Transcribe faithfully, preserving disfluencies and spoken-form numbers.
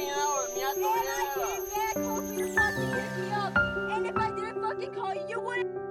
hanging out with me. I And thought, I yeah. came back, told you to fucking hit me up. And if I didn't fucking call you, you wouldn't.